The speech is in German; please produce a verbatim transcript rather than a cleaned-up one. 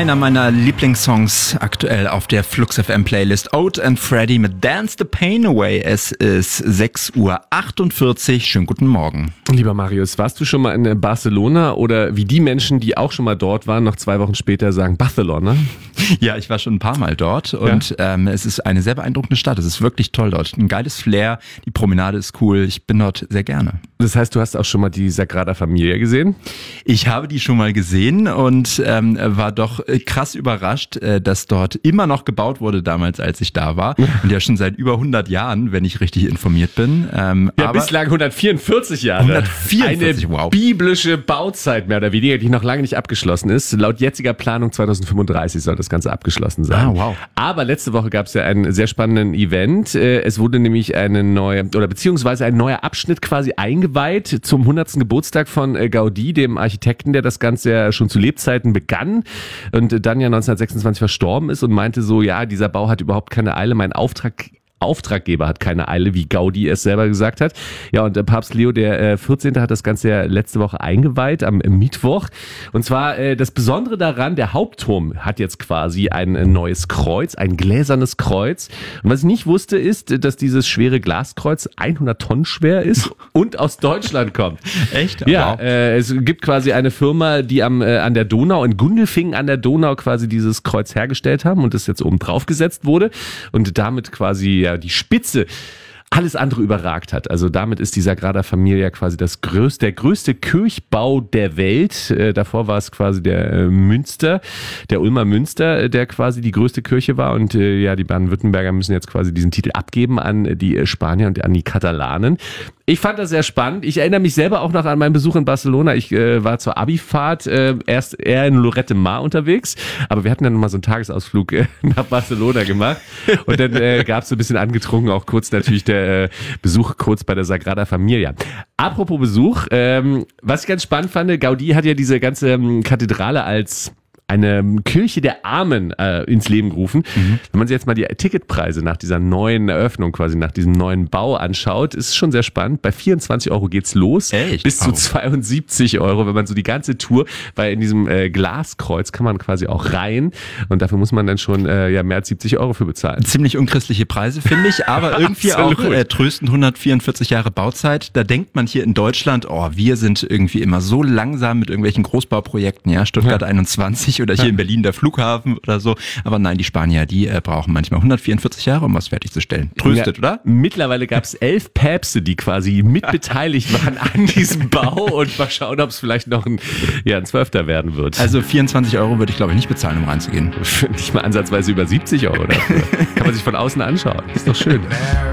Einer meiner Lieblingssongs aktuell auf der Flux F M Playlist. Oat and Freddy mit Dance the Pain Away. Es ist sechs Uhr achtundvierzig. Schönen guten Morgen. Lieber Marius, warst du schon mal in Barcelona oder wie die Menschen, die auch schon mal dort waren, noch zwei Wochen später sagen Barcelona? Ja, ich war schon ein paar Mal dort und ja. ähm, es ist eine sehr beeindruckende Stadt. Es ist wirklich toll dort. Ein geiles Flair, die Promenade ist cool. Ich bin dort sehr gerne. Das heißt, du hast auch schon mal die Sagrada Familia gesehen? Ich habe die schon mal gesehen und ähm, war doch krass überrascht, äh, dass dort immer noch gebaut wurde damals, als ich da war. Und ja schon seit über hundert Jahren, wenn ich richtig informiert bin. Ähm, ja, aber bislang hundertvierundvierzig Jahre. hundertvierundvierzig, Eine wow. biblische Bauzeit mehr oder weniger, die noch lange nicht abgeschlossen ist. Laut jetziger Planung zweitausendfünfunddreißig soll das Ganze abgeschlossen sein. Ah, wow. Aber letzte Woche gab es ja einen sehr spannenden Event. Es wurde nämlich eine neue, oder beziehungsweise ein neuer Abschnitt quasi eingeweiht zum hundertsten Geburtstag von Gaudí, dem Architekten, der das Ganze ja schon zu Lebzeiten begann und dann ja neunzehnhundertsechsundzwanzig verstorben ist und meinte so, ja, dieser Bau hat überhaupt keine Eile, mein Auftrag Auftraggeber hat keine Eile, wie Gaudí es selber gesagt hat. Ja, und der Papst Leo der vierzehnte hat das Ganze ja letzte Woche eingeweiht, am Mittwoch. Und zwar äh, das Besondere daran, der Hauptturm hat jetzt quasi ein neues Kreuz, ein gläsernes Kreuz. Und was ich nicht wusste, ist, dass dieses schwere Glaskreuz hundert Tonnen schwer ist und aus Deutschland kommt. Echt? Ja, wow. äh, es gibt quasi eine Firma, die am äh, an der Donau, in Gundelfingen an der Donau quasi dieses Kreuz hergestellt haben und das jetzt oben drauf gesetzt wurde und damit quasi ja, die Spitze alles andere überragt hat. Also damit ist die Sagrada Familia quasi das größte, der größte Kirchbau der Welt. Äh, davor war es quasi der äh, Münster, der Ulmer Münster, der quasi die größte Kirche war. Und äh, ja, die Baden-Württemberger müssen jetzt quasi diesen Titel abgeben an die äh, Spanier und an die Katalanen. Ich fand das sehr spannend. Ich erinnere mich selber auch noch an meinen Besuch in Barcelona. Ich äh, war zur Abifahrt äh, erst eher in Lloret de Mar unterwegs, aber wir hatten dann nochmal so einen Tagesausflug äh, nach Barcelona gemacht. Und dann äh, gab es so ein bisschen angetrunken, auch kurz natürlich der äh, Besuch kurz bei der Sagrada Familia. Apropos Besuch, ähm, was ich ganz spannend fand, Gaudí hat ja diese ganze ähm, Kathedrale als eine Kirche der Armen äh, ins Leben gerufen. Mhm. Wenn man sich jetzt mal die Ticketpreise nach dieser neuen Eröffnung, quasi nach diesem neuen Bau anschaut, ist es schon sehr spannend. Bei vierundzwanzig Euro geht's los. Echt? Bis zu oh. zweiundsiebzig Euro, wenn man so die ganze Tour, weil in diesem äh, Glaskreuz kann man quasi auch rein und dafür muss man dann schon äh, ja mehr als siebzig Euro für bezahlen. Ziemlich unchristliche Preise, finde ich, aber irgendwie auch äh, tröstend hundertvierundvierzig Jahre Bauzeit. Da denkt man hier in Deutschland, oh, wir sind irgendwie immer so langsam mit irgendwelchen Großbauprojekten, ja, Stuttgart ja. einundzwanzig oder hier in Berlin der Flughafen oder so. Aber nein, die Spanier, die äh, brauchen manchmal hundertvierundvierzig Jahre, um was fertigzustellen. Tröstet, ja, oder? Mittlerweile gab es elf Päpste, die quasi mitbeteiligt waren an diesem Bau und mal schauen, ob es vielleicht noch ein, ja, ein Zwölfter werden wird. Also vierundzwanzig Euro würde ich, glaube ich, nicht bezahlen, um reinzugehen. Nicht mal ansatzweise über siebzig Euro dafür. Kann man sich von außen anschauen. Ist doch schön.